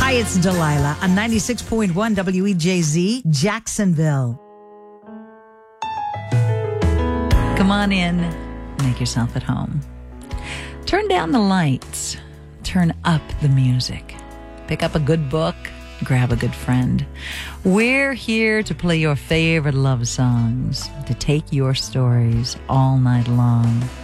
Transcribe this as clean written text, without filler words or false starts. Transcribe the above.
Hi, it's Delilah on 96.1 WEJZ, Jacksonville. Come on in, make yourself at home. Turn down the lights, turn up the music. Pick up a good book, grab a good friend. We're here to play your favorite love songs, to take your stories all night long.